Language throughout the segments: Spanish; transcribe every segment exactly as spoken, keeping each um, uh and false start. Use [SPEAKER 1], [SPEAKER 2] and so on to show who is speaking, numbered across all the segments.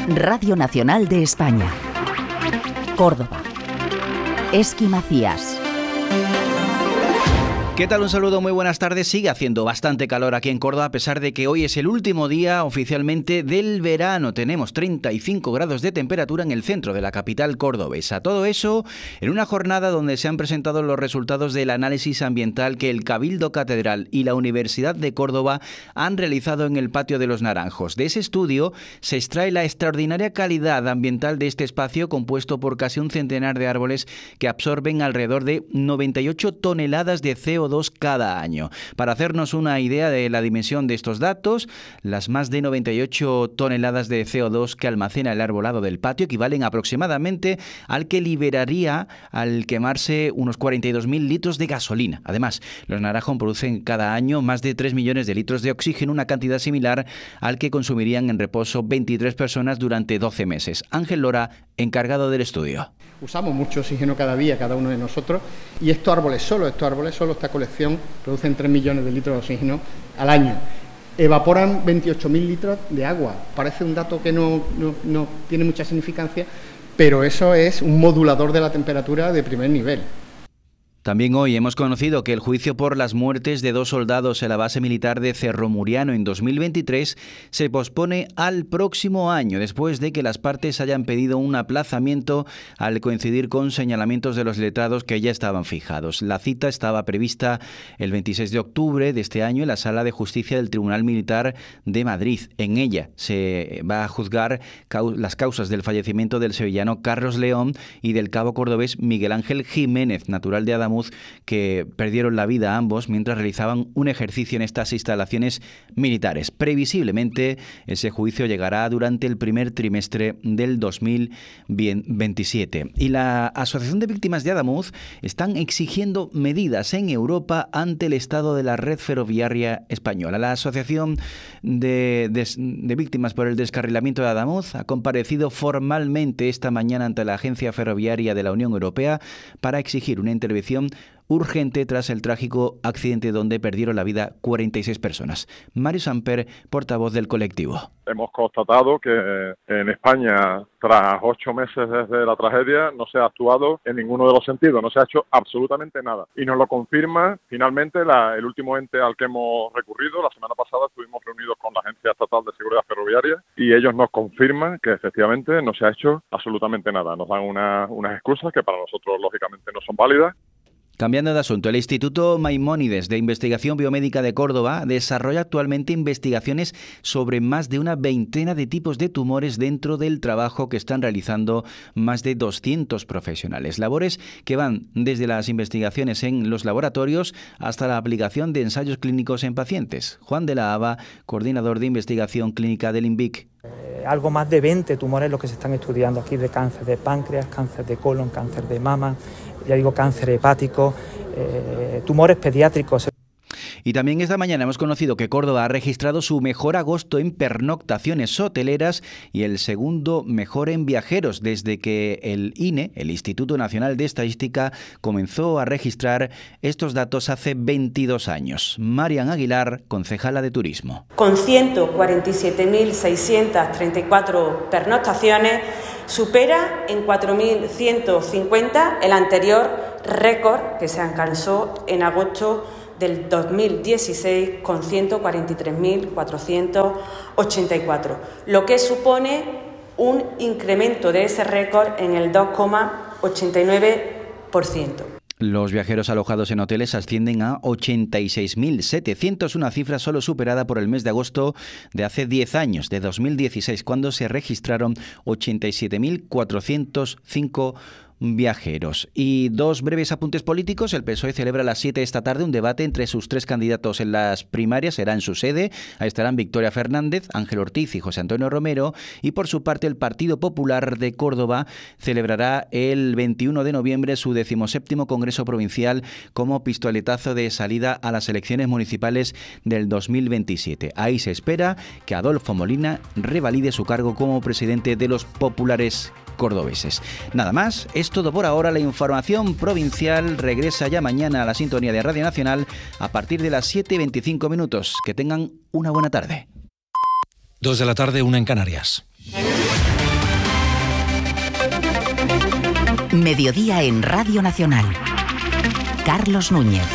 [SPEAKER 1] Radio Nacional de España. Córdoba. Esqui Macías.
[SPEAKER 2] ¿Qué tal? Un saludo, muy buenas tardes. Sigue haciendo bastante calor aquí en Córdoba, a pesar de que hoy es el último día oficialmente del verano. Tenemos treinta y cinco grados de temperatura en el centro de la capital cordobesa. Todo eso en una jornada donde se han presentado los resultados del análisis ambiental que el Cabildo Catedral y la Universidad de Córdoba han realizado en el Patio de los Naranjos. De ese estudio se extrae la extraordinaria calidad ambiental de este espacio, compuesto por casi un centenar de árboles que absorben alrededor de noventa y ocho toneladas de C O dos cada año. Para hacernos una idea de la dimensión de estos datos, las más de noventa y ocho toneladas de C O dos que almacena el arbolado del patio equivalen aproximadamente al que liberaría al quemarse unos cuarenta y dos mil litros de gasolina. Además, los naranjos producen cada año más de tres millones de litros de oxígeno, una cantidad similar al que consumirían en reposo veintitrés personas durante doce meses. Ángel Lora, encargado del estudio.
[SPEAKER 3] Usamos mucho oxígeno cada día, cada uno de nosotros, y estos árboles solo, estos árboles solo, esta colección, producen tres millones de litros de oxígeno al año. Evaporan veintiocho mil litros de agua. Parece un dato que no, no, no tiene mucha significancia, pero eso es un modulador de la temperatura de primer nivel.
[SPEAKER 2] También hoy hemos conocido que el juicio por las muertes de dos soldados en la base militar de Cerro Muriano en dos mil veintitrés se pospone al próximo año, después de que las partes hayan pedido un aplazamiento al coincidir con señalamientos de los letrados que ya estaban fijados. La cita estaba prevista el veintiséis de octubre de este año en la Sala de Justicia del Tribunal Militar de Madrid. En ella se va a juzgar cau- las causas del fallecimiento del sevillano Carlos León y del cabo cordobés Miguel Ángel Jiménez, natural de Adamuz, que perdieron la vida ambos mientras realizaban un ejercicio en estas instalaciones militares. Previsiblemente, ese juicio llegará durante el primer trimestre del dos mil veintisiete. Y la Asociación de Víctimas de Adamuz están exigiendo medidas en Europa ante el estado de la red ferroviaria española. La Asociación de, de, de Víctimas por el Descarrilamiento de Adamuz ha comparecido formalmente esta mañana ante la Agencia Ferroviaria de la Unión Europea para exigir una intervención urgente tras el trágico accidente donde perdieron la vida cuarenta y seis personas. Mario Samper, portavoz del colectivo.
[SPEAKER 4] Hemos constatado que en España, tras ocho meses desde la tragedia, no se ha actuado en ninguno de los sentidos, no se ha hecho absolutamente nada. Y nos lo confirma finalmente la, el último ente al que hemos recurrido. La semana pasada estuvimos reunidos con la Agencia Estatal de Seguridad Ferroviaria y ellos nos confirman que efectivamente no se ha hecho absolutamente nada. Nos dan una, unas excusas que para nosotros lógicamente no son válidas.
[SPEAKER 2] Cambiando de asunto, el Instituto Maimónides de Investigación Biomédica de Córdoba desarrolla actualmente investigaciones sobre más de una veintena de tipos de tumores dentro del trabajo que están realizando más de doscientos profesionales. Labores que van desde las investigaciones en los laboratorios hasta la aplicación de ensayos clínicos en pacientes. Juan de la Haba, coordinador de investigación clínica del INVIC.
[SPEAKER 5] Eh, algo más de veinte tumores los que se están estudiando aquí, de cáncer de páncreas, cáncer de colon, cáncer de mama, ya digo, cáncer hepático, eh, tumores pediátricos.
[SPEAKER 2] Y también esta mañana hemos conocido que Córdoba ha registrado su mejor agosto en pernoctaciones hoteleras y el segundo mejor en viajeros desde que el I N E, el Instituto Nacional de Estadística, comenzó a registrar estos datos hace veintidós años. Marian Aguilar, concejala de Turismo.
[SPEAKER 6] Con ciento cuarenta y siete mil seiscientos treinta y cuatro pernoctaciones, supera en cuatro mil ciento cincuenta el anterior récord que se alcanzó en agosto del dos mil dieciséis con ciento cuarenta y tres mil cuatrocientos ochenta y cuatro, lo que supone un incremento de ese récord en el dos coma ochenta y nueve por ciento.
[SPEAKER 2] Los viajeros alojados en hoteles ascienden a ochenta y seis mil setecientos, una cifra solo superada por el mes de agosto de hace diez años, de dos mil dieciséis, cuando se registraron ochenta y siete mil cuatrocientos cinco viajeros. Y dos breves apuntes políticos. El P S O E celebra a las siete esta tarde un debate entre sus tres candidatos en las primarias. Será en su sede. Ahí estarán Victoria Fernández, Ángel Ortiz y José Antonio Romero. Y por su parte, el Partido Popular de Córdoba celebrará el veintiuno de noviembre su decimoséptimo Congreso Provincial como pistoletazo de salida a las elecciones municipales del dos mil veintisiete. Ahí se espera que Adolfo Molina revalide su cargo como presidente de los populares cordobeses. Nada más, es todo por ahora. La información provincial regresa ya mañana a la sintonía de Radio Nacional a partir de las siete y veinticinco minutos. Que tengan una buena tarde.
[SPEAKER 7] Dos de la tarde, una en Canarias.
[SPEAKER 1] Mediodía en Radio Nacional. Carlos Núñez.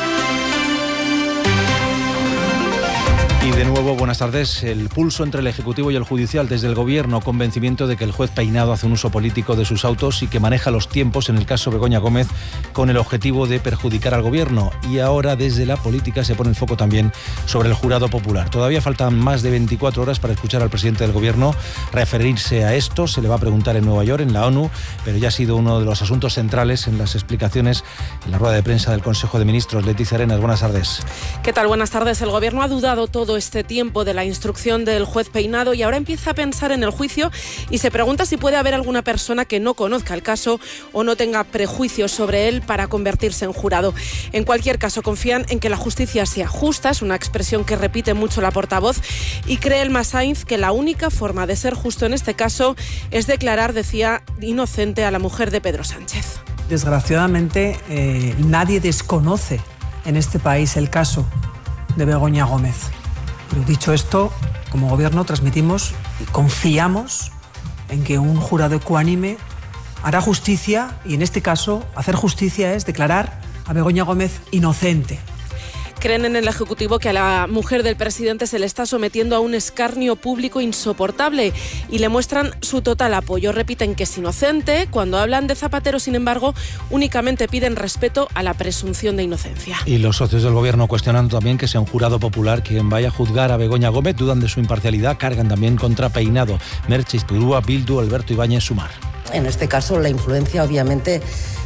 [SPEAKER 7] Y de nuevo, buenas tardes. El pulso entre el Ejecutivo y el Judicial. Desde el Gobierno, convencimiento de que el juez Peinado hace un uso político de sus autos y que maneja los tiempos en el caso Begoña Gómez con el objetivo de perjudicar al Gobierno. Y ahora, desde la política, se pone el foco también sobre el jurado popular. Todavía faltan más de veinticuatro horas para escuchar al presidente del Gobierno referirse a esto. Se le va a preguntar en Nueva York, en la ONU, pero ya ha sido uno de los asuntos centrales en las explicaciones en la rueda de prensa del Consejo de Ministros. Leticia Arenas, buenas tardes.
[SPEAKER 8] ¿Qué tal? Buenas tardes. El Gobierno ha dudado todo este tiempo de la instrucción del juez Peinado y ahora empieza a pensar en el juicio y se pregunta si puede haber alguna persona que no conozca el caso o no tenga prejuicios sobre él para convertirse en jurado. En cualquier caso, confían en que la justicia sea justa, es una expresión que repite mucho la portavoz, y cree Elma Sainz que la única forma de ser justo en este caso es declarar, decía, inocente a la mujer de Pedro Sánchez.
[SPEAKER 9] Desgraciadamente, eh, nadie desconoce en este país el caso de Begoña Gómez. Pero dicho esto, como Gobierno transmitimos y confiamos en que un jurado ecuánime hará justicia, y en este caso hacer justicia es declarar a Begoña Gómez inocente.
[SPEAKER 8] Creen en el Ejecutivo que a la mujer del presidente se le está sometiendo a un escarnio público insoportable y le muestran su total apoyo. Repiten que es inocente. Cuando hablan de Zapatero, sin embargo, únicamente piden respeto a la presunción de inocencia.
[SPEAKER 7] Y los socios del Gobierno cuestionan también que sea un jurado popular quien vaya a juzgar a Begoña Gómez, dudan de su imparcialidad, cargan también contra Peinado. Merche Izpurúa, Bildu, Alberto Ibáñez, Sumar.
[SPEAKER 10] En este caso, la influencia obviamente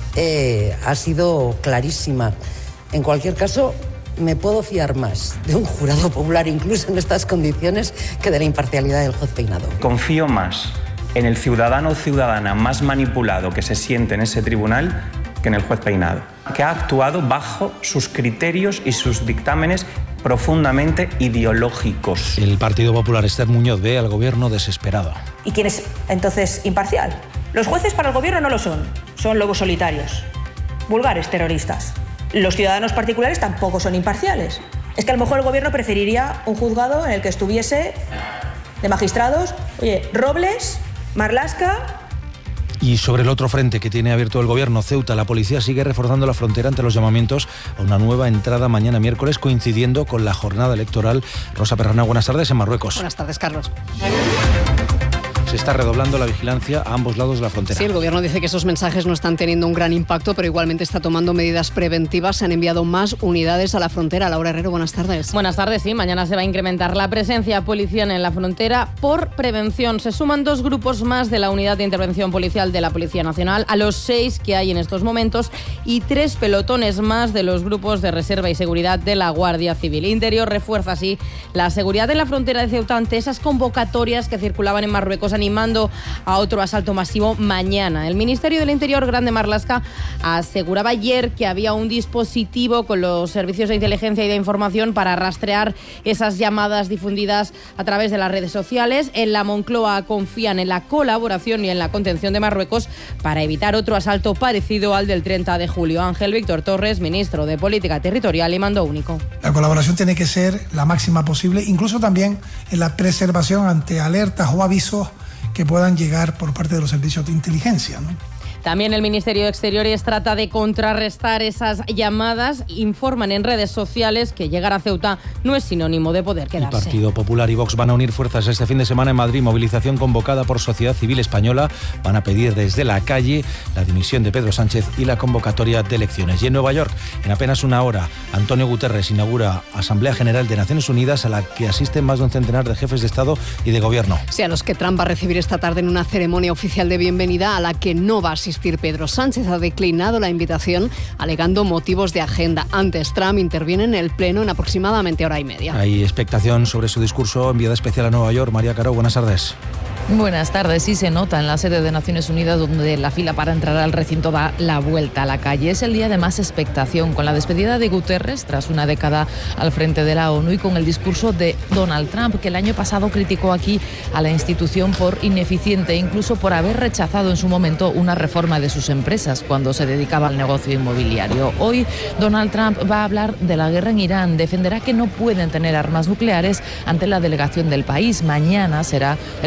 [SPEAKER 10] eh, ha sido clarísima. En cualquier caso, me puedo fiar más de un jurado popular, incluso en estas condiciones, que de la imparcialidad del juez Peinado.
[SPEAKER 11] Confío más en el ciudadano o ciudadana más manipulado que se siente en ese tribunal que en el juez Peinado, que ha actuado bajo sus criterios y sus dictámenes profundamente ideológicos.
[SPEAKER 7] El Partido Popular, Esther Muñoz, ve al Gobierno desesperado.
[SPEAKER 12] ¿Y quién es entonces imparcial? Los jueces para el Gobierno no lo son, son lobos solitarios, vulgares terroristas. Los ciudadanos particulares tampoco son imparciales. Es que a lo mejor el Gobierno preferiría un juzgado en el que estuviese de magistrados, oye, Robles, Marlaska.
[SPEAKER 7] Y sobre el otro frente que tiene abierto el Gobierno, Ceuta, la policía sigue reforzando la frontera ante los llamamientos a una nueva entrada mañana miércoles, coincidiendo con la jornada electoral. Rosa Perrana, buenas tardes en Marruecos.
[SPEAKER 13] Buenas tardes, Carlos.
[SPEAKER 7] Se está redoblando la vigilancia a ambos lados de la frontera.
[SPEAKER 13] Sí, el Gobierno dice que esos mensajes no están teniendo un gran impacto, pero igualmente está tomando medidas preventivas. Se han enviado más unidades a la frontera. Laura Herrero, buenas tardes.
[SPEAKER 14] Buenas tardes, sí. Mañana se va a incrementar la presencia policial en la frontera por prevención. Se suman dos grupos más de la Unidad de Intervención Policial de la Policía Nacional a los seis que hay en estos momentos y tres pelotones más de los grupos de reserva y seguridad de la Guardia Civil. Interior refuerza así la seguridad en la frontera de Ceuta ante esas convocatorias que circulaban en Marruecos animando a otro asalto masivo mañana. El Ministerio del Interior, Grande Marlaska, aseguraba ayer que había un dispositivo con los servicios de inteligencia y de información para rastrear esas llamadas difundidas a través de las redes sociales. En la Moncloa confían en la colaboración y en la contención de Marruecos para evitar otro asalto parecido al del treinta de julio. Ángel Víctor Torres, ministro de Política Territorial y Mando Único.
[SPEAKER 15] La colaboración tiene que ser la máxima posible, incluso también en la preservación ante alertas o avisos que puedan llegar por parte de los servicios de inteligencia, ¿no?
[SPEAKER 14] También el Ministerio de Exteriores trata de contrarrestar esas llamadas. Informan en redes sociales que llegar a Ceuta no es sinónimo de poder quedarse.
[SPEAKER 7] El Partido Popular y Vox van a unir fuerzas este fin de semana en Madrid. Movilización convocada por Sociedad Civil Española. Van a pedir desde la calle la dimisión de Pedro Sánchez y la convocatoria de elecciones. Y en Nueva York, en apenas una hora, Antonio Guterres inaugura Asamblea General de Naciones Unidas a la que asisten más de un centenar de jefes de Estado y de Gobierno.
[SPEAKER 13] Sí, a los que Trump va a recibir esta tarde en una ceremonia oficial de bienvenida a la que no va a asistir Pedro Sánchez. Ha declinado la invitación alegando motivos de agenda. Antes, Trump interviene en el Pleno en aproximadamente hora y media.
[SPEAKER 7] Hay expectación sobre su discurso. Enviada especial a Nueva York, María Caro, buenas tardes.
[SPEAKER 16] Buenas tardes. Sí se nota en la sede de Naciones Unidas, donde la fila para entrar al recinto da la vuelta a la calle. Es el día de más expectación, con la despedida de Guterres tras una década al frente de la ONU y con el discurso de Donald Trump, que el año pasado criticó aquí a la institución por ineficiente e incluso por haber rechazado en su momento una reforma de sus empresas cuando se dedicaba al negocio inmobiliario. Hoy Donald Trump va a hablar de la guerra en Irán, defenderá que no pueden tener armas nucleares ante la delegación del país. Mañana será el presidente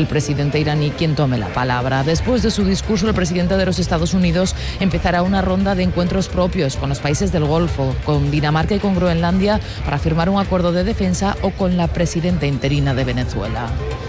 [SPEAKER 16] presidente iraní quien tome la palabra. Después de su discurso, el presidente de los Estados Unidos empezará una ronda de encuentros propios con los países del Golfo, con Dinamarca y con Groenlandia, para firmar un acuerdo de defensa, o con la presidenta interina de Venezuela.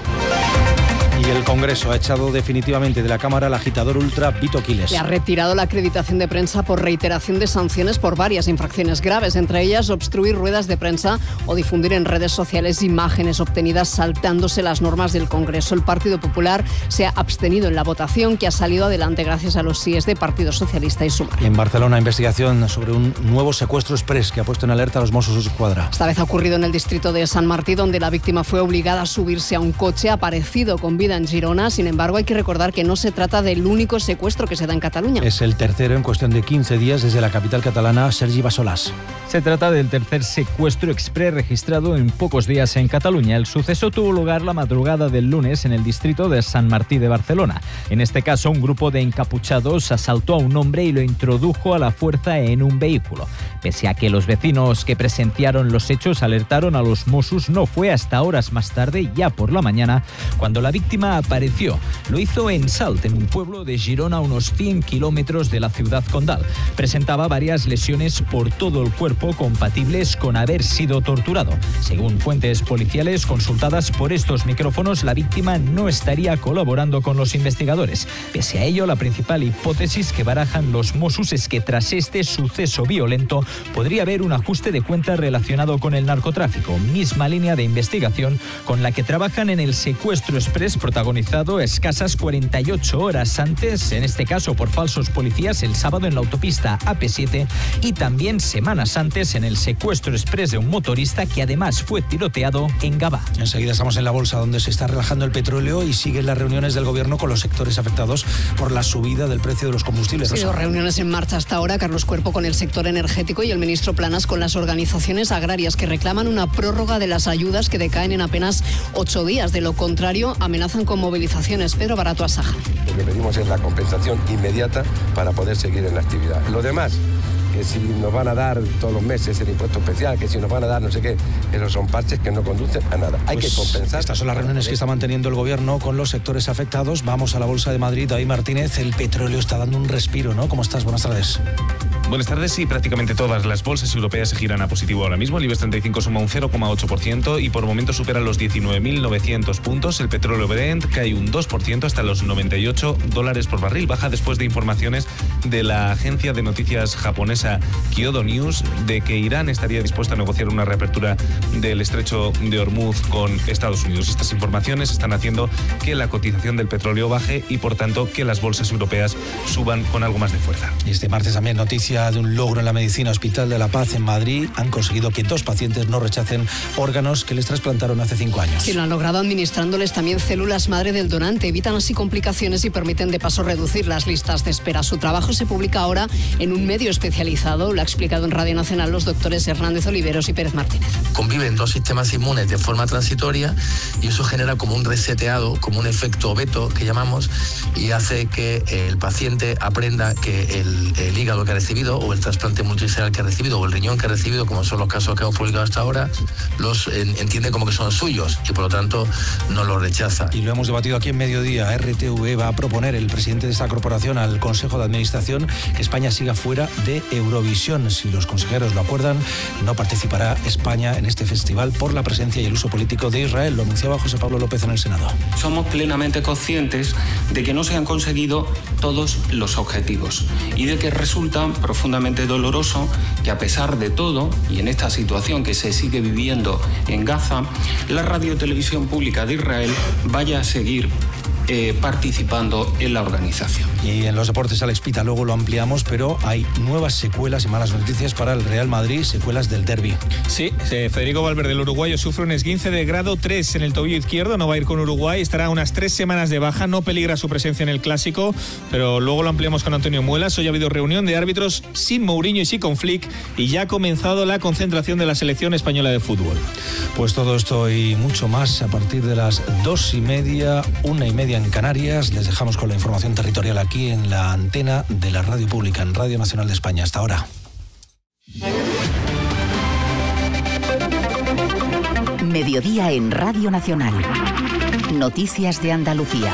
[SPEAKER 7] Y el Congreso ha echado definitivamente de la Cámara al agitador ultra Vito Quiles.
[SPEAKER 13] Le ha retirado la acreditación de prensa por reiteración de sanciones por varias infracciones graves, entre ellas obstruir ruedas de prensa o difundir en redes sociales imágenes obtenidas saltándose las normas del Congreso. El Partido Popular se ha abstenido en la votación, que ha salido adelante gracias a los síes de Partido Socialista y Sumar.
[SPEAKER 7] Y en Barcelona, investigación sobre un nuevo secuestro express que ha puesto en alerta a los Mossos d'Esquadra.
[SPEAKER 13] Esta vez ha ocurrido en el distrito de San Martí, donde la víctima fue obligada a subirse a un coche aparecido con vida en Girona. Sin embargo, hay que recordar que no se trata del único secuestro que se da en Cataluña.
[SPEAKER 7] Es el tercero en cuestión de quince días desde la capital catalana. Sergi Bassolàs.
[SPEAKER 17] Se trata del tercer secuestro exprés registrado en pocos días en Cataluña. El suceso tuvo lugar la madrugada del lunes en el distrito de San Martí de Barcelona. En este caso, un grupo de encapuchados asaltó a un hombre y lo introdujo a la fuerza en un vehículo. Pese a que los vecinos que presenciaron los hechos alertaron a los Mossos, no fue hasta horas más tarde, ya por la mañana, cuando la víctima apareció. Lo hizo en Salt, en un pueblo de Girona a unos cien kilómetros de la ciudad condal. Presentaba varias lesiones por todo el cuerpo compatibles con haber sido torturado. Según fuentes policiales consultadas por estos micrófonos, la víctima no estaría colaborando con los investigadores. Pese a ello, la principal hipótesis que barajan los Mossos es que tras este suceso violento podría haber un ajuste de cuentas relacionado con el narcotráfico, misma línea de investigación con la que trabajan en el secuestro express protagonizado escasas cuarenta y ocho horas antes, en este caso por falsos policías, el sábado en la autopista A P siete, y también semanas antes en el secuestro express de un motorista que además fue tiroteado en Gavà.
[SPEAKER 7] Enseguida estamos en la bolsa, donde se está relajando el petróleo y siguen las reuniones del gobierno con los sectores afectados por la subida del precio de los combustibles.
[SPEAKER 13] Sí, dos reuniones en marcha hasta ahora. Carlos Cuerpo con el sector energético y el ministro Planas con las organizaciones agrarias, que reclaman una prórroga de las ayudas que decaen en apenas ocho días. De lo contrario, amenazan con movilizaciones. Pedro Barato Asaja.
[SPEAKER 18] Lo que pedimos es la compensación inmediata para poder seguir en la actividad. Lo demás, que si nos van a dar todos los meses el impuesto especial, que si nos van a dar no sé qué, esos son parches que no conducen a nada. Hay pues que compensar.
[SPEAKER 7] Estas son las reuniones que está manteniendo el gobierno con los sectores afectados. Vamos a la Bolsa de Madrid. David Martínez, el petróleo está dando un respiro, ¿no? ¿Cómo estás? Buenas tardes.
[SPEAKER 19] Buenas tardes. Sí, prácticamente todas las bolsas europeas se giran a positivo ahora mismo. El IBEX treinta y cinco suma un cero coma ocho por ciento y por momento supera los diecinueve mil novecientos puntos. El petróleo Brent cae un dos por ciento hasta los noventa y ocho dólares por barril. Baja después de informaciones de la agencia de noticias japonesa Kyodo News de que Irán estaría dispuesto a negociar una reapertura del estrecho de Hormuz con Estados Unidos. Estas informaciones están haciendo que la cotización del petróleo baje y, por tanto, que las bolsas europeas suban con algo más de fuerza.
[SPEAKER 7] Este martes también noticia de un logro en la medicina. Hospital de la Paz en Madrid han conseguido que dos pacientes no rechacen órganos que les trasplantaron hace cinco años.
[SPEAKER 13] Sí, lo han logrado administrándoles también células madre del donante. Evitan así complicaciones y permiten de paso reducir las listas de espera. Su trabajo se publica ahora en un medio especializado. Lo ha explicado en Radio Nacional los doctores Hernández Oliveros y Pérez Martínez.
[SPEAKER 20] Conviven dos sistemas inmunes de forma transitoria y eso genera como un reseteado, como un efecto veto que llamamos, y hace que el paciente aprenda que el, el hígado que ha recibido o el trasplante multiscelular que ha recibido o el riñón que ha recibido, como son los casos que hemos publicado hasta ahora, los en, entiende como que son suyos y por lo tanto no los rechaza.
[SPEAKER 7] Y lo hemos debatido aquí en Mediodía. R T V va a proponer, el presidente de esta corporación, al Consejo de Administración, que España siga fuera de Eurovisión. Si los consejeros lo acuerdan, no participará España en este festival por la presencia y el uso político de Israel. Lo anunciaba José Pablo López en el Senado.
[SPEAKER 21] Somos plenamente conscientes de que no se han conseguido todos los objetivos y de que resulta profundamente doloroso que, a pesar de todo, y en esta situación que se sigue viviendo en Gaza, la radio televisión pública de Israel vaya a seguir Eh, participando en la organización.
[SPEAKER 7] Y en los deportes, Alex Pita, luego lo ampliamos, pero hay nuevas secuelas y malas noticias para el Real Madrid, secuelas del derbi.
[SPEAKER 22] Sí, Federico Valverde, el uruguayo, sufre un esguince de grado tres en el tobillo izquierdo, no va a ir con Uruguay, estará unas tres semanas de baja, no peligra su presencia en el Clásico, pero luego lo ampliamos con Antonio Muelas. Hoy ha habido reunión de árbitros sin Mourinho y sin con Flick y ya ha comenzado la concentración de la selección española de fútbol.
[SPEAKER 7] Pues todo esto y mucho más a partir de las dos y media, una y media en Canarias. Les dejamos con la información territorial aquí en la antena de la radio pública, en Radio Nacional de España. Hasta ahora.
[SPEAKER 1] Mediodía en Radio Nacional. Noticias de Andalucía.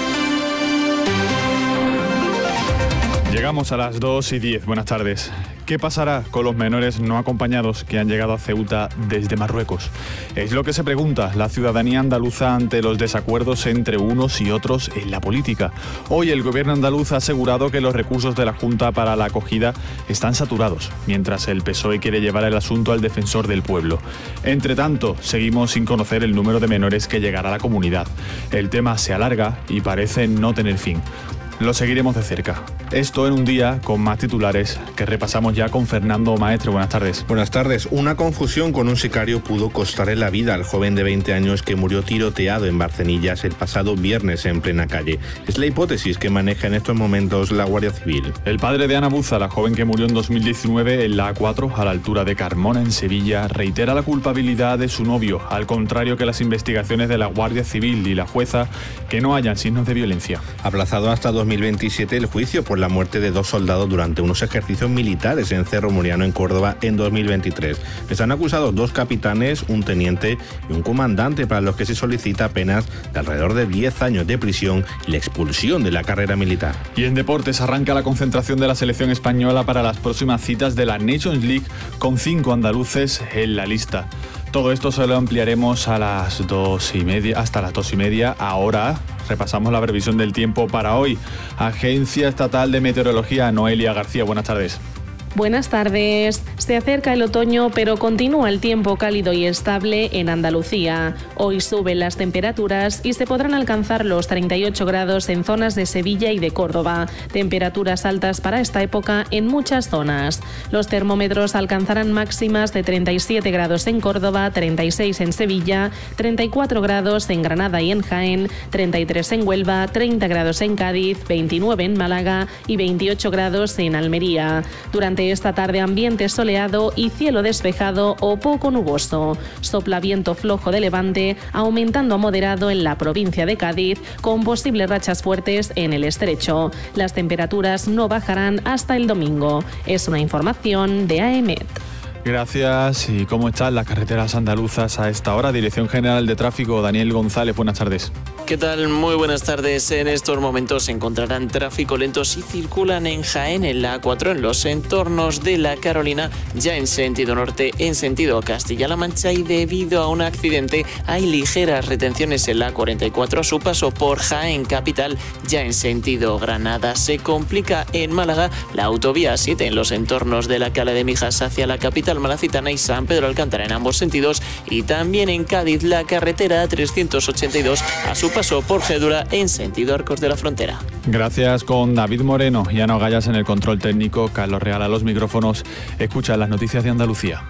[SPEAKER 3] Llegamos a las dos y diez. Buenas tardes. ¿Qué pasará con los menores no acompañados que han llegado a Ceuta desde Marruecos? Es lo que se pregunta la ciudadanía andaluza ante los desacuerdos entre unos y otros en la política. Hoy el gobierno andaluz ha asegurado que los recursos de la Junta para la acogida están saturados, mientras el P S O E quiere llevar el asunto al defensor del pueblo. Entre tanto, seguimos sin conocer el número de menores que llegará a la comunidad. El tema se alarga y parece no tener fin. Lo seguiremos de cerca. Esto en un día con más titulares que repasamos ya con Fernando Maestre. Buenas tardes.
[SPEAKER 4] Buenas tardes. Una confusión con un sicario pudo costarle la vida al joven de veinte años que murió tiroteado en Barcenillas el pasado viernes en plena calle. Es la hipótesis que maneja en estos momentos la Guardia Civil.
[SPEAKER 3] El padre de Ana Buza, la joven que murió en dos mil diecinueve en la A cuatro a la altura de Carmona, en Sevilla, reitera la culpabilidad de su novio, al contrario que las investigaciones de la Guardia Civil y la jueza, que no hayan signos de violencia.
[SPEAKER 4] Aplazado hasta dos mil veintisiete el juicio por la muerte de dos soldados durante unos ejercicios militares en Cerro Muriano, en Córdoba, en dos mil veintitrés. Están acusados dos capitanes, un teniente y un comandante, para los que se solicita penas de alrededor de diez años de prisión y la expulsión de la carrera militar.
[SPEAKER 3] Y en deportes arranca la concentración de la selección española para las próximas citas de la Nations League, con cinco andaluces en la lista. Todo esto se lo ampliaremos a las dos y media, hasta las dos y media. Ahora repasamos la previsión del tiempo para hoy. Agencia Estatal de Meteorología, Noelia García, buenas tardes.
[SPEAKER 23] Buenas tardes. Se acerca el otoño, pero continúa el tiempo cálido y estable en Andalucía. Hoy suben las temperaturas y se podrán alcanzar los treinta y ocho grados en zonas de Sevilla y de Córdoba. Temperaturas altas para esta época en muchas zonas. Los termómetros alcanzarán máximas de treinta y siete grados en Córdoba, treinta y seis en Sevilla, treinta y cuatro grados en Granada y en Jaén, treinta y tres en Huelva, treinta grados en Cádiz, veintinueve en Málaga y veintiocho grados en Almería. Durante esta tarde ambiente soleado y cielo despejado o poco nuboso. Sopla viento flojo de levante, aumentando a moderado en la provincia de Cádiz, con posibles rachas fuertes en el estrecho. Las temperaturas no bajarán hasta el domingo. Es una información de A E M E T.
[SPEAKER 3] Gracias. ¿Y cómo están las carreteras andaluzas a esta hora? Dirección General de Tráfico, Daniel González, buenas tardes.
[SPEAKER 24] ¿Qué tal? Muy buenas tardes. En estos momentos se encontrarán tráfico lento si circulan en Jaén, en la A cuatro, en los entornos de la Carolina, ya en sentido norte, en sentido Castilla-La Mancha, y debido a un accidente hay ligeras retenciones en la A cuarenta y cuatro a su paso por Jaén capital, ya en sentido Granada. Se complica en Málaga la autovía siete en los entornos de la Cala de Mijas hacia la capital malacitana y San Pedro Alcántara en ambos sentidos, y también en Cádiz la carretera trescientos ochenta y dos a su paso por Gédula en sentido Arcos de la Frontera.
[SPEAKER 3] Gracias. Con David Moreno y Ana Gallas en el control técnico, Carlos Real a los micrófonos. Escucha las noticias de Andalucía.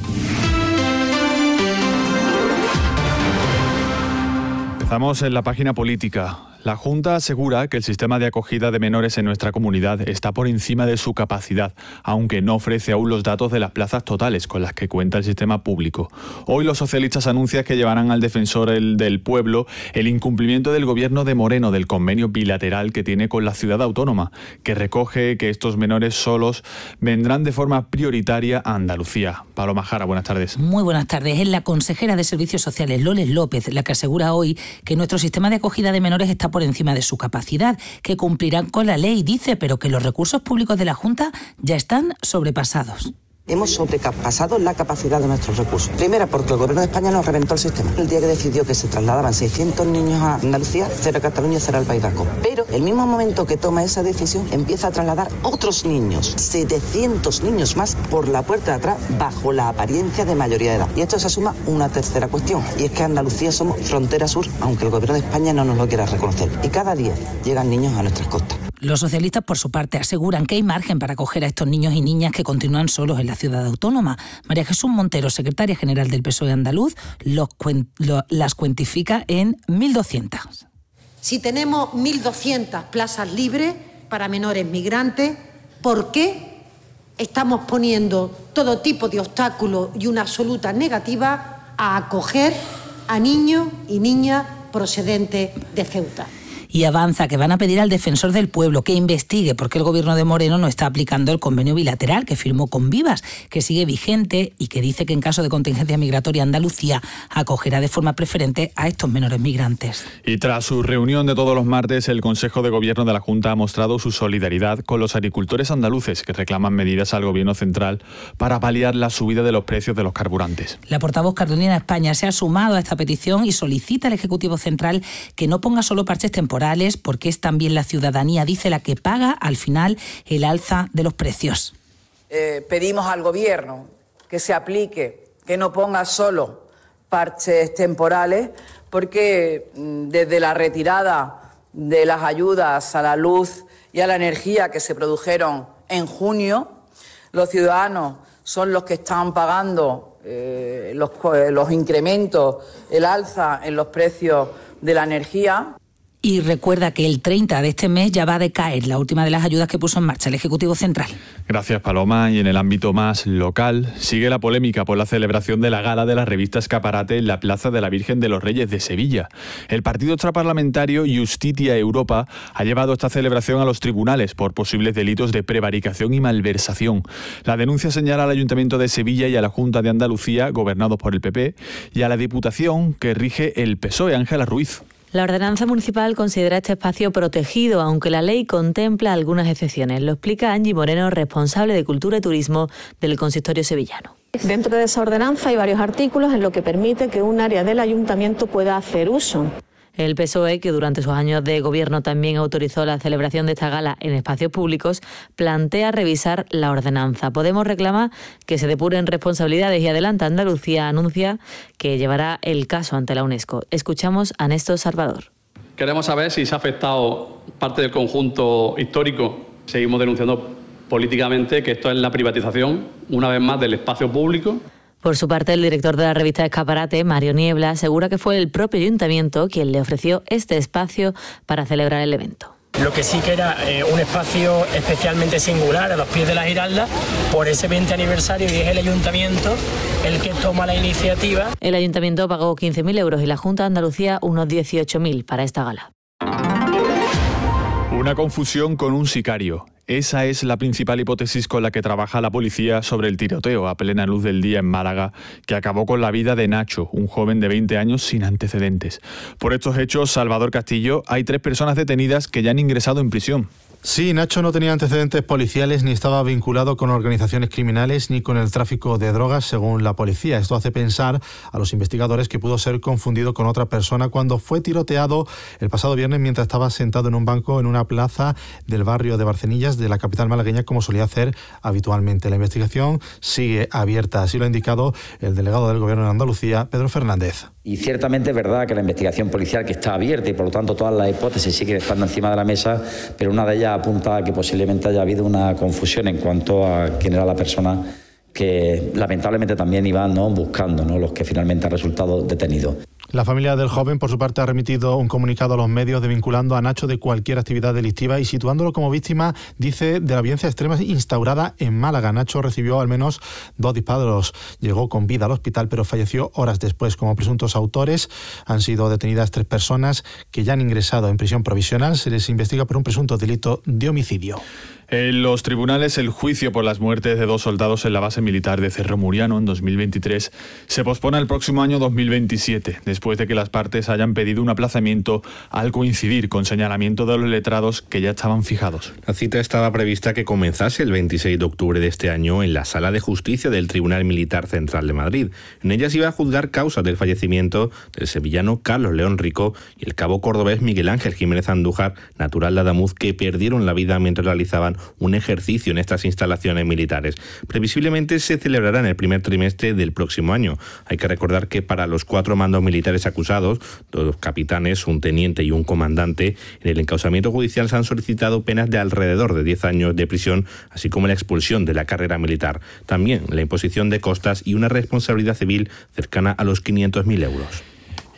[SPEAKER 3] Empezamos en la página política. La Junta asegura que el sistema de acogida de menores en nuestra comunidad está por encima de su capacidad, aunque no ofrece aún los datos de las plazas totales con las que cuenta el sistema público. Hoy los socialistas anuncian que llevarán al defensor el del pueblo el incumplimiento del gobierno de Moreno del convenio bilateral que tiene con la ciudad autónoma, que recoge que estos menores solos vendrán de forma prioritaria a Andalucía. Paloma Jara, buenas tardes.
[SPEAKER 25] Muy buenas tardes. Es la consejera de Servicios Sociales, Loles López, la que asegura hoy que nuestro sistema de acogida de menores está por encima de su capacidad, que cumplirán con la ley, dice, pero que los recursos públicos de la Junta ya están sobrepasados.
[SPEAKER 26] Hemos sobrepasado la capacidad de nuestros recursos. Primera, porque el Gobierno de España nos reventó el sistema. El día que decidió que se trasladaban seiscientos niños a Andalucía, cero a Cataluña, cero al País Vasco. Pero el mismo momento que toma esa decisión, empieza a trasladar otros niños, setecientos niños más, por la puerta de atrás, bajo la apariencia de mayoría de edad. Y esto se asuma una tercera cuestión, y es que Andalucía somos frontera sur, aunque el Gobierno de España no nos lo quiera reconocer. Y cada día llegan niños a nuestras costas.
[SPEAKER 25] Los socialistas, por su parte, aseguran que hay margen para acoger a estos niños y niñas que continúan solos en la ciudad autónoma. María Jesús Montero, secretaria general del P S O E andaluz, los cuen- lo, las cuantifica en mil doscientas.
[SPEAKER 27] Si tenemos mil doscientas plazas libres para menores migrantes, ¿por qué estamos poniendo todo tipo de obstáculos y una absoluta negativa a acoger a niños y niñas procedentes de Ceuta?
[SPEAKER 25] Y avanza que van a pedir al defensor del pueblo que investigue por qué el gobierno de Moreno no está aplicando el convenio bilateral que firmó con Vivas, que sigue vigente y que dice que en caso de contingencia migratoria Andalucía acogerá de forma preferente a estos menores migrantes.
[SPEAKER 3] Y tras su reunión de todos los martes, el Consejo de Gobierno de la Junta ha mostrado su solidaridad con los agricultores andaluces que reclaman medidas al Gobierno central para paliar la subida de los precios de los carburantes.
[SPEAKER 25] La portavoz Carolina España se ha sumado a esta petición y solicita al Ejecutivo Central que no ponga solo parches temporales, porque es también la ciudadanía, dice, la que paga al final el alza de los precios.
[SPEAKER 2] Eh, pedimos al Gobierno que se aplique, que no ponga solo parches temporales, porque desde la retirada de las ayudas a la luz y a la energía que se produjeron en junio, los ciudadanos son los que están pagando eh, los, los incrementos, el alza en los precios de la energía.
[SPEAKER 25] Y recuerda que el treinta de este mes ya va a decaer la última de las ayudas que puso en marcha el Ejecutivo Central.
[SPEAKER 3] Gracias, Paloma. Y en el ámbito más local, sigue la polémica por la celebración de la gala de la revista Escaparate en la Plaza de la Virgen de los Reyes de Sevilla. El partido extraparlamentario Justitia Europa ha llevado esta celebración a los tribunales por posibles delitos de prevaricación y malversación. La denuncia señala al Ayuntamiento de Sevilla y a la Junta de Andalucía, gobernados por el P P, y a la Diputación que rige el P S O E, Ángela Ruiz.
[SPEAKER 5] La ordenanza municipal considera este espacio protegido, aunque la ley contempla algunas excepciones. Lo explica Angie Moreno, responsable de Cultura y Turismo del Consistorio sevillano.
[SPEAKER 6] Dentro de esa ordenanza hay varios artículos en los que permite que un área del ayuntamiento pueda hacer uso.
[SPEAKER 5] El P S O E, que durante sus años de gobierno también autorizó la celebración de esta gala en espacios públicos, plantea revisar la ordenanza. Podemos reclamar que se depuren responsabilidades y Adelanta Andalucía anuncia que llevará el caso ante la UNESCO. Escuchamos a Néstor Salvador.
[SPEAKER 8] Queremos saber si se ha afectado parte del conjunto histórico. Seguimos denunciando políticamente que esto es la privatización, una vez más, del espacio público.
[SPEAKER 5] Por su parte, el director de la revista Escaparate, Mario Niebla, asegura que fue el propio ayuntamiento quien le ofreció este espacio para celebrar el evento.
[SPEAKER 9] Lo que sí que era eh, un espacio especialmente singular a los pies de la Giralda por ese veinte aniversario, y es el ayuntamiento el que toma la iniciativa.
[SPEAKER 5] El ayuntamiento pagó quince mil euros y la Junta de Andalucía unos dieciocho mil para esta gala.
[SPEAKER 3] Una confusión con un sicario. Esa es la principal hipótesis con la que trabaja la policía sobre el tiroteo a plena luz del día en Málaga, que acabó con la vida de Nacho, un joven de veinte años sin antecedentes. Por estos hechos, Salvador Castillo, hay tres personas detenidas que ya han ingresado en prisión.
[SPEAKER 10] Sí, Nacho no tenía antecedentes policiales ni estaba vinculado con organizaciones criminales ni con el tráfico de drogas, según la policía. Esto hace pensar a los investigadores que pudo ser confundido con otra persona cuando fue tiroteado el pasado viernes mientras estaba sentado en un banco en una plaza del barrio de Barcenillas de la capital malagueña, como solía hacer habitualmente. La investigación sigue abierta, así lo ha indicado el delegado del Gobierno de Andalucía, Pedro Fernández.
[SPEAKER 11] Y ciertamente es verdad que la investigación policial, que está abierta y por lo tanto todas las hipótesis siguen estando encima de la mesa, pero una de ellas apunta a que posiblemente haya habido una confusión en cuanto a quién era la persona que lamentablemente también iban, ¿no?, buscando, ¿no?, los que finalmente han resultado detenidos.
[SPEAKER 10] La familia del joven, por su parte, ha remitido un comunicado a los medios desvinculando a Nacho de cualquier actividad delictiva y situándolo como víctima, dice, de la violencia extrema instaurada en Málaga. Nacho recibió al menos dos disparos, llegó con vida al hospital, pero falleció horas después. Como presuntos autores han sido detenidas tres personas que ya han ingresado en prisión provisional. Se les investiga por un presunto delito de homicidio.
[SPEAKER 3] En los tribunales, el juicio por las muertes de dos soldados en la base militar de Cerro Muriano en dos mil veintitrés se pospone al próximo año dos mil veintisiete, después de que las partes hayan pedido un aplazamiento al coincidir con señalamiento de los letrados que ya estaban fijados.
[SPEAKER 4] La cita estaba prevista que comenzase el veintiséis de octubre de este año en la Sala de Justicia del Tribunal Militar Central de Madrid. En ella se iba a juzgar causas del fallecimiento del sevillano Carlos León Rico y el cabo cordobés Miguel Ángel Jiménez Andújar, natural de Adamuz, que perdieron la vida mientras realizaban un ejercicio en estas instalaciones militares. Previsiblemente se celebrará en el primer trimestre del próximo año. Hay que recordar que para los cuatro mandos militares acusados, dos capitanes, un teniente y un comandante, en el encausamiento judicial se han solicitado penas de alrededor de diez años de prisión, así como la expulsión de la carrera militar. También la imposición de costas y una responsabilidad civil cercana a los quinientos mil euros.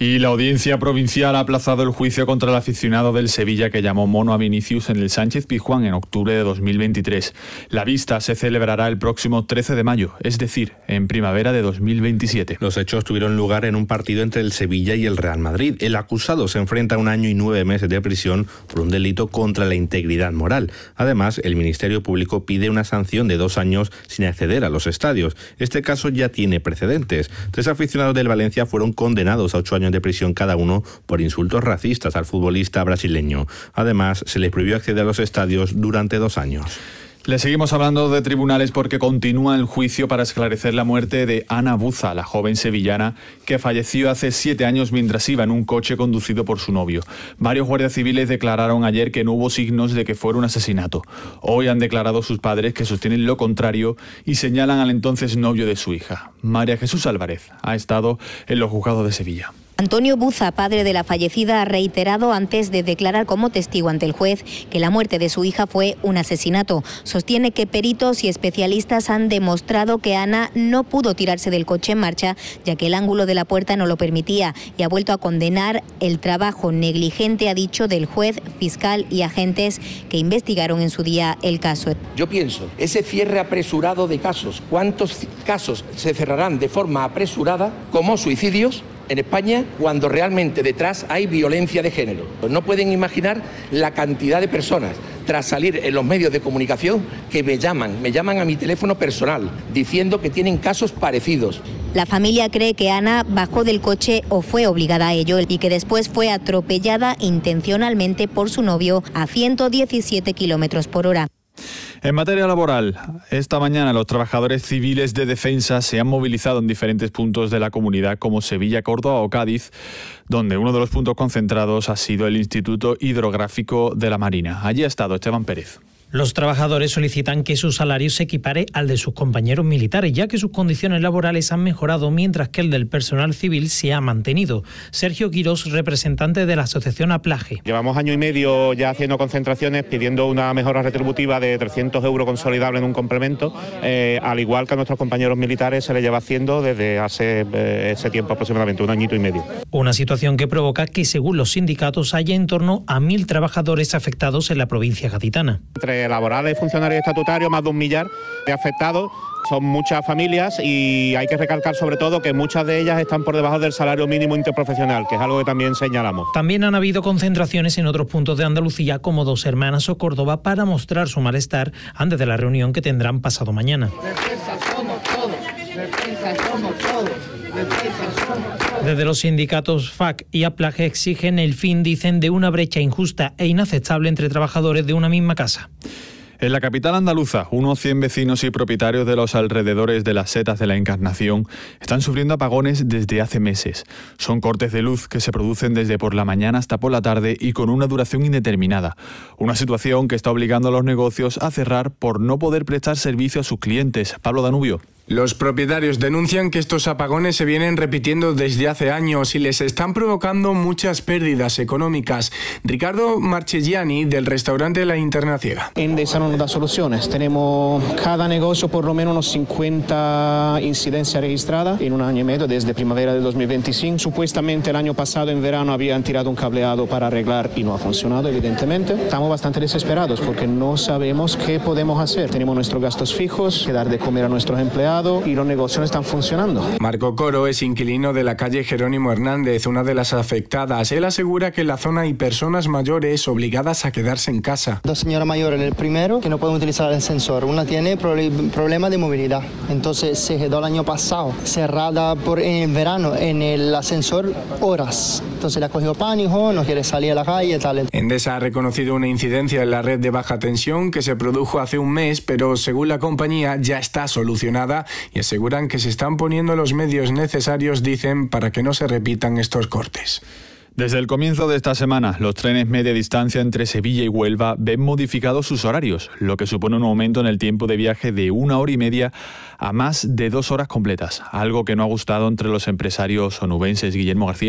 [SPEAKER 3] Y la Audiencia Provincial ha aplazado el juicio contra el aficionado del Sevilla que llamó mono a Vinicius en el Sánchez Pizjuán en octubre de dos mil veintitrés. La vista se celebrará el próximo trece de mayo, es decir, en primavera de dos mil veintisiete.
[SPEAKER 4] Los hechos tuvieron lugar en un partido entre el Sevilla y el Real Madrid. El acusado se enfrenta a un año y nueve meses de prisión por un delito contra la integridad moral. Además, el Ministerio Público pide una sanción de dos años sin acceder a los estadios. Este caso ya tiene precedentes. Tres aficionados del Valencia fueron condenados a ocho años de prisión cada uno por insultos racistas al futbolista brasileño. Además, se les prohibió acceder a los estadios durante dos años.
[SPEAKER 3] Le seguimos hablando de tribunales porque continúa el juicio para esclarecer la muerte de Ana Buza, la joven sevillana que falleció hace siete años mientras iba en un coche conducido por su novio. Varios guardias civiles declararon ayer que no hubo signos de que fuera un asesinato. Hoy han declarado sus padres que sostienen lo contrario y señalan al entonces novio de su hija. María Jesús Álvarez ha estado en los juzgados de Sevilla.
[SPEAKER 12] Antonio Buza, padre de la fallecida, ha reiterado antes de declarar como testigo ante el juez que la muerte de su hija fue un asesinato. Sostiene que peritos y especialistas han demostrado que Ana no pudo tirarse del coche en marcha, ya que el ángulo de la puerta no lo permitía, y ha vuelto a condenar el trabajo negligente, ha dicho, del juez, fiscal y agentes que investigaron en su día el caso.
[SPEAKER 14] Yo pienso, ese cierre apresurado de casos, ¿cuántos casos se cerrarán de forma apresurada como suicidios en España cuando realmente detrás hay violencia de género? No pueden imaginar la cantidad de personas tras salir en los medios de comunicación que me llaman, me llaman a mi teléfono personal diciendo que tienen casos parecidos.
[SPEAKER 12] La familia cree que Ana bajó del coche o fue obligada a ello y que después fue atropellada intencionalmente por su novio a ciento diecisiete kilómetros por hora.
[SPEAKER 3] En materia laboral, esta mañana los trabajadores civiles de defensa se han movilizado en diferentes puntos de la comunidad como Sevilla, Córdoba o Cádiz, donde uno de los puntos concentrados ha sido el Instituto Hidrográfico de la Marina. Allí ha estado Esteban Pérez.
[SPEAKER 15] Los trabajadores solicitan que su salario se equipare al de sus compañeros militares, ya que sus condiciones laborales han mejorado mientras que el del personal civil se ha mantenido. Sergio Quirós, representante de la asociación Aplaje.
[SPEAKER 16] Llevamos año y medio ya haciendo concentraciones pidiendo una mejora retributiva de trescientos euros consolidable en un complemento, eh, al igual que a nuestros compañeros militares se les lleva haciendo desde hace eh, ese tiempo aproximadamente, un añito y medio.
[SPEAKER 15] Una situación que provoca que, según los sindicatos, haya en torno a mil trabajadores afectados en la provincia gaditana.
[SPEAKER 16] Entre laborales, funcionarios estatutarios, más de un millar de afectados. Son muchas familias y hay que recalcar sobre todo que muchas de ellas están por debajo del salario mínimo interprofesional, que es algo que también señalamos.
[SPEAKER 15] También han habido concentraciones en otros puntos de Andalucía, como Dos Hermanas o Córdoba, para mostrar su malestar antes de la reunión que tendrán pasado mañana.
[SPEAKER 17] Defensa somos todos, defensa somos todos, defensa somos todos.
[SPEAKER 15] Desde los sindicatos F A C y Aplaje exigen el fin, dicen, de una brecha injusta e inaceptable entre trabajadores de una misma casa.
[SPEAKER 3] En la capital andaluza, unos cien vecinos y propietarios de los alrededores de las Setas de la Encarnación están sufriendo apagones desde hace meses. Son cortes de luz que se producen desde por la mañana hasta por la tarde y con una duración indeterminada. Una situación que está obligando a los negocios a cerrar por no poder prestar servicio a sus clientes. Pablo Danubio.
[SPEAKER 18] Los propietarios denuncian que estos apagones se vienen repitiendo desde hace años y les están provocando muchas pérdidas económicas. Ricardo Marchegiani, del restaurante La Internaciega.
[SPEAKER 19] Endesa no nos da soluciones. Tenemos cada negocio por lo menos unos cincuenta incidencias registradas en un año y medio desde primavera de dos mil veinticinco. Supuestamente el año pasado en verano habían tirado un cableado para arreglar y no ha funcionado, evidentemente. Estamos bastante desesperados porque no sabemos qué podemos hacer. Tenemos nuestros gastos fijos, que dar de comer a nuestros empleados y los negocios no están funcionando.
[SPEAKER 18] Marco Coro es inquilino de la calle Jerónimo Hernández, una de las afectadas. Él asegura que en la zona hay personas mayores obligadas a quedarse en casa.
[SPEAKER 19] Dos señoras mayores en el primero que no pueden utilizar el ascensor. Una tiene problemas de movilidad. Entonces se quedó el año pasado cerrada por, en verano en el ascensor horas. Entonces le ha cogido pánico, no quiere salir a la calle y tal.
[SPEAKER 18] Endesa ha reconocido una incidencia en la red de baja tensión que se produjo hace un mes, pero según la compañía ya está solucionada y aseguran que se están poniendo los medios necesarios, dicen, para que no se repitan estos cortes.
[SPEAKER 3] Desde el comienzo de esta semana, los trenes media distancia entre Sevilla y Huelva ven modificados sus horarios, lo que supone un aumento en el tiempo de viaje de una hora y media a más de dos horas completas, algo que no ha gustado entre los empresarios onubenses. Guillermo García.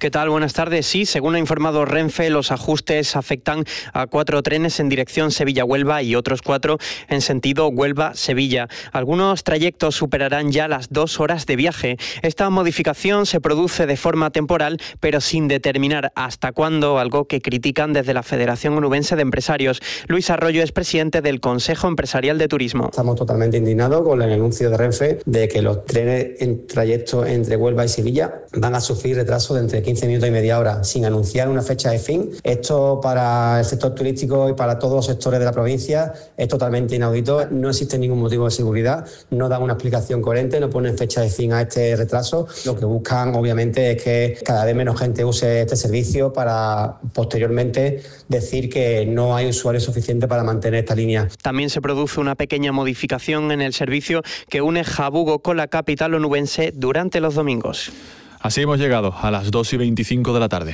[SPEAKER 1] ¿Qué tal? Buenas tardes. Sí, según ha informado Renfe, los ajustes afectan a cuatro trenes en dirección Sevilla-Huelva y otros cuatro en sentido Huelva-Sevilla. Algunos trayectos superarán ya las dos horas de viaje. Esta modificación se produce de forma temporal, pero sin determinar hasta cuándo, algo que critican desde la Federación Onubense de Empresarios. Luis Arroyo es presidente del Consejo Empresarial de Turismo.
[SPEAKER 7] Estamos totalmente indignados con el anuncio de Renfe de que los trenes en trayecto entre Huelva y Sevilla van a sufrir retraso de entre quince minutos y media hora, sin anunciar una fecha de fin. Esto para el sector turístico y para todos los sectores de la provincia es totalmente inaudito. No existe ningún motivo de seguridad, no dan una explicación coherente, no ponen fecha de fin a este retraso. Lo que buscan, obviamente, es que cada vez menos gente use este servicio para posteriormente decir que no hay usuarios suficientes para mantener esta línea.
[SPEAKER 1] También se produce una pequeña modificación en el servicio que une Jabugo con la capital onubense durante los domingos.
[SPEAKER 3] Así hemos llegado a las dos y veinticinco de la tarde.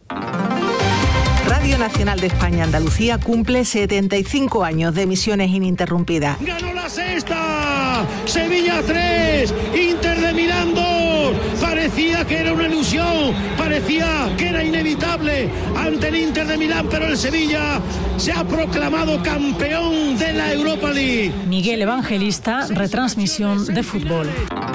[SPEAKER 13] Radio Nacional de España Andalucía cumple setenta y cinco años de emisiones ininterrumpidas.
[SPEAKER 20] ¡Ganó la sexta! ¡Sevilla tres! ¡Inter de Milán dos! Parecía que era una ilusión, parecía que era inevitable ante el Inter de Milán, pero el Sevilla se ha proclamado campeón de la Europa League.
[SPEAKER 21] Miguel Evangelista, retransmisión de fútbol.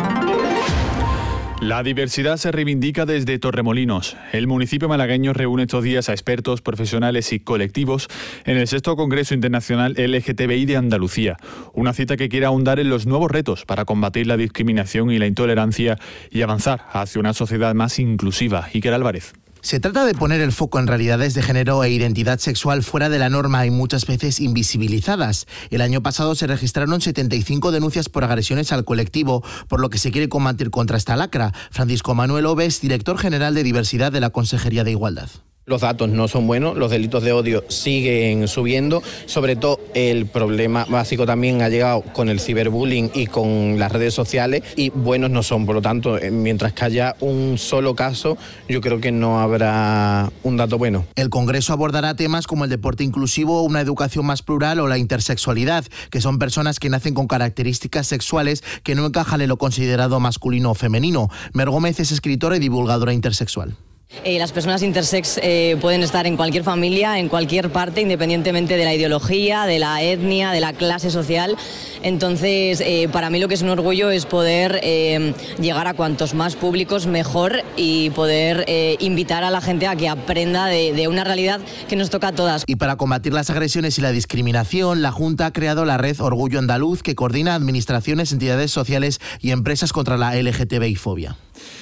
[SPEAKER 3] La diversidad se reivindica desde Torremolinos. El municipio malagueño reúne estos días a expertos, profesionales y colectivos en el sexto Congreso Internacional L G T B I de Andalucía. Una cita que quiere ahondar en los nuevos retos para combatir la discriminación y la intolerancia y avanzar hacia una sociedad más inclusiva. Iker Álvarez.
[SPEAKER 22] Se trata de poner el foco en realidades de género e identidad sexual fuera de la norma y muchas veces invisibilizadas. El año pasado se registraron setenta y cinco denuncias por agresiones al colectivo, por lo que se quiere combatir contra esta lacra. Francisco Manuel Oves, director general de Diversidad de la Consejería de Igualdad.
[SPEAKER 23] Los datos no son buenos, los delitos de odio siguen subiendo, sobre todo el problema básico también ha llegado con el ciberbullying y con las redes sociales y buenos no son, por lo tanto, mientras que haya un solo caso, yo creo que no habrá un dato bueno.
[SPEAKER 22] El Congreso abordará temas como el deporte inclusivo, una educación más plural o la intersexualidad, que son personas que nacen con características sexuales que no encajan en lo considerado masculino o femenino. Mer Gómez es escritora y divulgadora intersexual.
[SPEAKER 28] Eh, las personas intersex eh, pueden estar en cualquier familia, en cualquier parte, independientemente de la ideología, de la etnia, de la clase social. Entonces, eh, para mí lo que es un orgullo es poder eh, llegar a cuantos más públicos mejor y poder eh, invitar a la gente a que aprenda de, de una realidad que nos toca a todas.
[SPEAKER 22] Y para combatir las agresiones y la discriminación, la Junta ha creado la red Orgullo Andaluz, que coordina administraciones, entidades sociales y empresas contra la L G T B I fobia.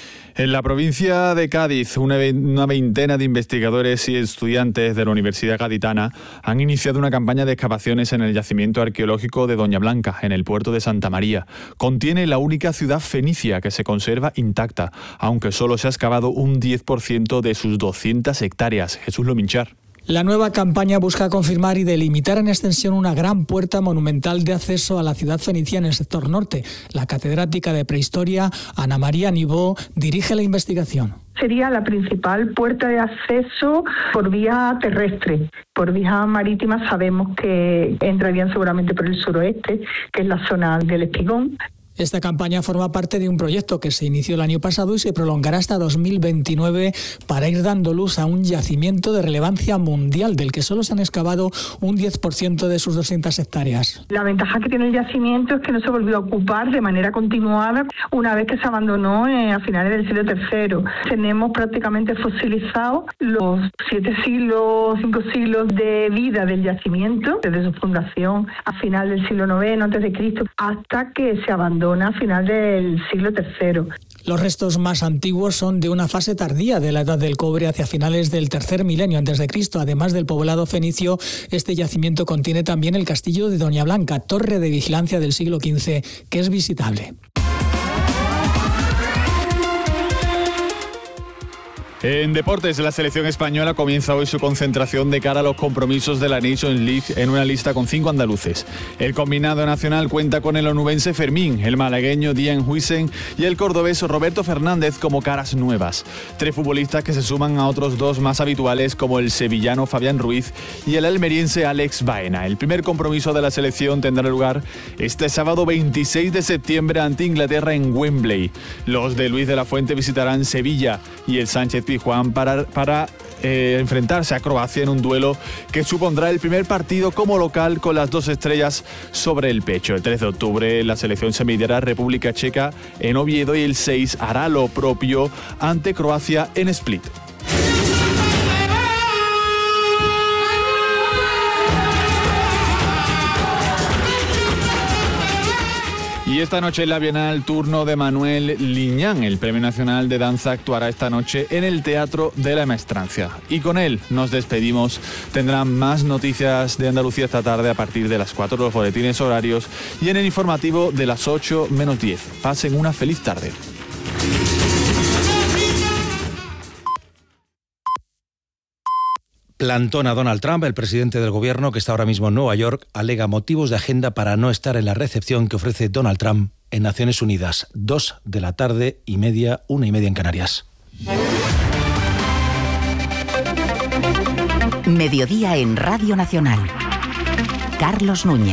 [SPEAKER 3] En la provincia de Cádiz, una veintena de investigadores y estudiantes de la Universidad Gaditana han iniciado una campaña de excavaciones en el yacimiento arqueológico de Doña Blanca, en el puerto de Santa María. Contiene la única ciudad fenicia que se conserva intacta, aunque solo se ha excavado un diez por ciento de sus doscientas hectáreas. Jesús Lominchar.
[SPEAKER 21] La nueva campaña busca confirmar y delimitar en extensión una gran puerta monumental de acceso a la ciudad fenicia en el sector norte. La catedrática de Prehistoria, Ana María Nibó, dirige la investigación.
[SPEAKER 29] Sería la principal puerta de acceso por vía terrestre. Por vía marítima sabemos que entrarían seguramente por el suroeste, que es la zona del Espigón.
[SPEAKER 21] Esta campaña forma parte de un proyecto que se inició el año pasado y se prolongará hasta dos mil veintinueve para ir dando luz a un yacimiento de relevancia mundial del que solo se han excavado un diez por ciento de sus doscientas hectáreas.
[SPEAKER 29] La ventaja que tiene el yacimiento es que no se volvió a ocupar de manera continuada una vez que se abandonó eh, a finales del siglo tercero. Tenemos prácticamente fosilizados los siete siglos, cinco siglos de vida del yacimiento, desde su fundación a final del siglo noveno antes de Cristo hasta que se abandonó a final del siglo tercero.
[SPEAKER 21] Los restos más antiguos son de una fase tardía de la Edad del Cobre hacia finales del tercer milenio antes de Cristo. Además del poblado fenicio, este yacimiento contiene también el castillo de Doña Blanca, torre de vigilancia del siglo quince, que es visitable.
[SPEAKER 3] En deportes, la selección española comienza hoy su concentración de cara a los compromisos de la Nations League en una lista con cinco andaluces. El combinado nacional cuenta con el onubense Fermín, el malagueño Dian Huijsen y el cordobés Roberto Fernández como caras nuevas. Tres futbolistas que se suman a otros dos más habituales como el sevillano Fabián Ruiz y el almeriense Alex Baena. El primer compromiso de la selección tendrá lugar este sábado veintiséis de septiembre ante Inglaterra en Wembley. Los de Luis de la Fuente visitarán Sevilla y el Sánchez Pizjuán para, para eh, enfrentarse a Croacia en un duelo que supondrá el primer partido como local con las dos estrellas sobre el pecho. El tres de octubre la selección se medirá a República Checa en Oviedo y el seis hará lo propio ante Croacia en Split. Y esta noche en la Bienal, turno de Manuel Liñán. El Premio Nacional de Danza actuará esta noche en el Teatro de la Maestranza. Y con él nos despedimos. Tendrán más noticias de Andalucía esta tarde a partir de las cuatro, los boletines horarios y en el informativo de las ocho menos diez. Pasen una feliz tarde.
[SPEAKER 2] Plantón a Donald Trump. El presidente del gobierno, que está ahora mismo en Nueva York, alega motivos de agenda para no estar en la recepción que ofrece Donald Trump en Naciones Unidas. Dos de la tarde y media, una y media en Canarias.
[SPEAKER 5] Mediodía en Radio Nacional. Carlos Núñez.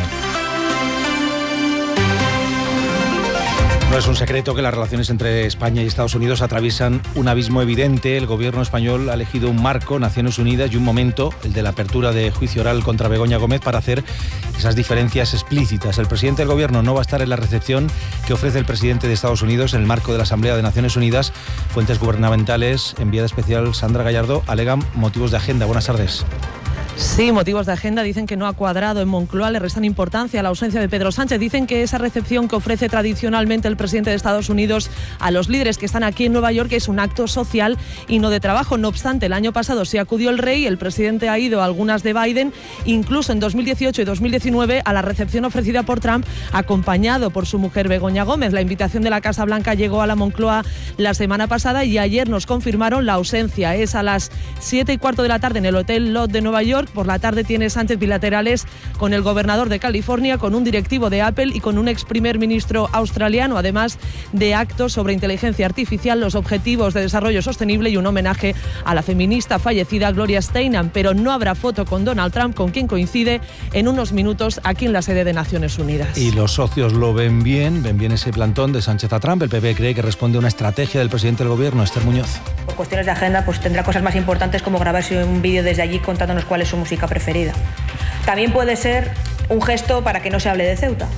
[SPEAKER 2] No es un secreto que las relaciones entre España y Estados Unidos atraviesan un abismo evidente. El gobierno español ha elegido un marco, Naciones Unidas, y un momento, el de la apertura de juicio oral contra Begoña Gómez, para hacer esas diferencias explícitas. El presidente del gobierno no va a estar en la recepción que ofrece el presidente de Estados Unidos en el marco de la Asamblea de Naciones Unidas. Fuentes gubernamentales, enviada especial Sandra Gallardo, alegan motivos de agenda. Buenas tardes.
[SPEAKER 6] Sí, motivos de agenda. Dicen que no ha cuadrado en Moncloa, le restan importancia a la ausencia de Pedro Sánchez. Dicen que esa recepción que ofrece tradicionalmente el presidente de Estados Unidos a los líderes que están aquí en Nueva York es un acto social y no de trabajo. No obstante, el año pasado sí acudió el rey, el presidente ha ido a algunas de Biden, incluso en dos mil dieciocho y dos mil diecinueve a la recepción ofrecida por Trump, acompañado por su mujer Begoña Gómez. La invitación de la Casa Blanca llegó a la Moncloa la semana pasada y ayer nos confirmaron la ausencia. Es a las siete y cuarto de la tarde en el Hotel Lot de Nueva York. Por la tarde tiene Sánchez bilaterales con el gobernador de California, con un directivo de Apple y con un ex primer ministro australiano, además de actos sobre inteligencia artificial, los objetivos de desarrollo sostenible y un homenaje a la feminista fallecida Gloria Steinem. Pero no habrá foto con Donald Trump, con quien coincide en unos minutos aquí en la sede de Naciones Unidas.
[SPEAKER 2] Y los socios lo ven bien, ven bien ese plantón de Sánchez a Trump. El P P cree que responde a una estrategia del presidente del gobierno, Esther Muñoz.
[SPEAKER 8] Por cuestiones de agenda, pues tendrá cosas más importantes como grabarse un vídeo desde allí contándonos cuál es su música preferida. También puede ser un gesto para que no se hable de Ceuta.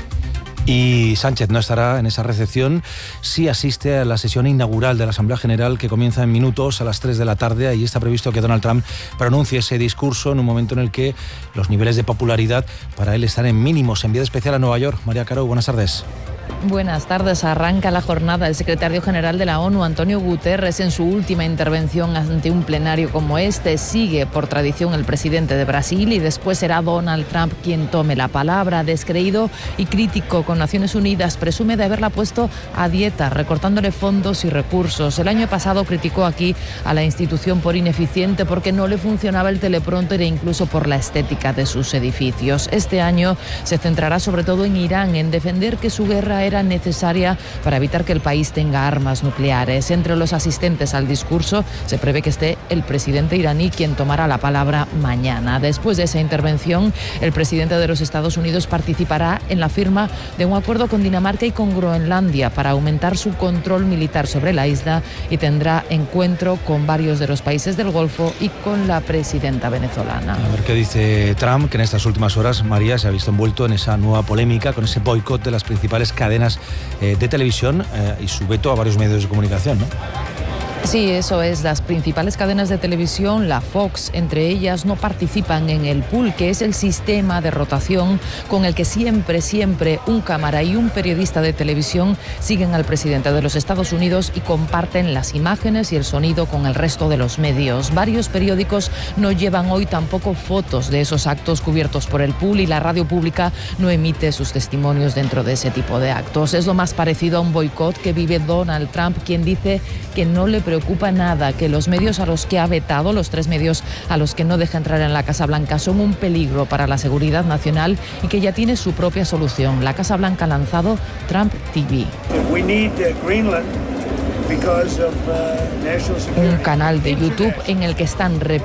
[SPEAKER 2] Y Sánchez no estará en esa recepción, sí asiste a la sesión inaugural de la Asamblea General que comienza en minutos a las tres de la tarde. Ahí está previsto que Donald Trump pronuncie ese discurso en un momento en el que los niveles de popularidad para él están en mínimos. Enviada especial a Nueva York, María Caro, buenas tardes.
[SPEAKER 9] Buenas tardes. Arranca la jornada. El secretario general de la ONU, Antonio Guterres, en su última intervención ante un plenario como este, sigue por tradición el presidente de Brasil y después será Donald Trump quien tome la palabra. Descreído y crítico con Naciones Unidas, presume de haberla puesto a dieta, recortándole fondos y recursos. El año pasado criticó aquí a la institución por ineficiente porque no le funcionaba el teleprompter e incluso por la estética de sus edificios. Este año se centrará sobre todo en Irán, en defender que su guerra era necesaria para evitar que el país tenga armas nucleares. Entre los asistentes al discurso se prevé que esté el presidente iraní, quien tomará la palabra mañana. Después de esa intervención, el presidente de los Estados Unidos participará en la firma de un acuerdo con Dinamarca y con Groenlandia para aumentar su control militar sobre la isla y tendrá encuentro con varios de los países del Golfo y con la presidenta venezolana.
[SPEAKER 2] A ver qué dice Trump, que en estas últimas horas, María, se ha visto envuelto en esa nueva polémica con ese boicot de las principales cadenas eh, de televisión eh, y su veto a varios medios de comunicación, ¿no?
[SPEAKER 9] Sí, eso es. Las principales cadenas de televisión, la Fox, entre ellas, no participan en el pool, que es el sistema de rotación con el que siempre, siempre un cámara y un periodista de televisión siguen al presidente de los Estados Unidos y comparten las imágenes y el sonido con el resto de los medios. Varios periódicos no llevan hoy tampoco fotos de esos actos cubiertos por el pool y la radio pública no emite sus testimonios dentro de ese tipo de actos. Es lo más parecido a un boicot que vive Donald Trump, quien dice que no le preocupa nada, que los medios a los que ha vetado, los tres medios a los que no deja entrar en la Casa Blanca, son un peligro para la seguridad nacional y que ya tiene su propia solución. La Casa Blanca ha lanzado Trump T V. Un canal de YouTube en el que están repitiendo